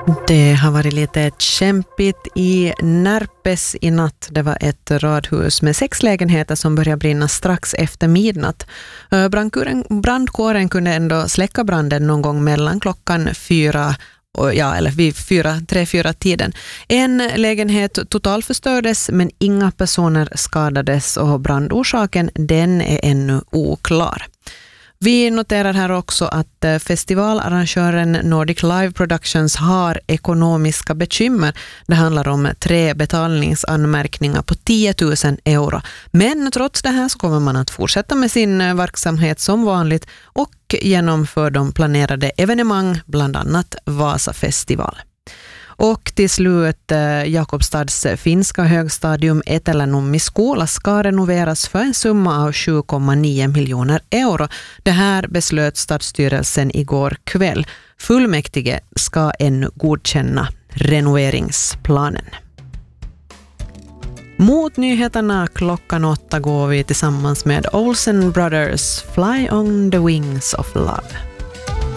Det har varit lite kämpigt i Närpes i natt. Det var ett radhus med 6 lägenheter som började brinna strax efter midnatt. Brandkåren kunde ändå släcka branden någon gång mellan klockan 4 eller vid 3-4 tiden. En lägenhet totalförstördes men inga personer skadades och brandorsaken den är ännu oklar. Vi noterar här också att festivalarrangören Nordic Live Productions har ekonomiska bekymmer. Det handlar om 3 betalningsanmärkningar på 10 000 euro. Men trots det här så kommer man att fortsätta med sin verksamhet som vanligt och genomför de planerade evenemang, bland annat Vasafestival. Och till slut, Jakobstads finska högstadium Etelänummi skola ska renoveras för en summa av 7,9 miljoner euro. Det här beslöt stadsstyrelsen igår kväll. Fullmäktige ska ännu godkänna renoveringsplanen. Mot nyheterna klockan 8 går vi tillsammans med Olsen Brothers Fly on the Wings of Love.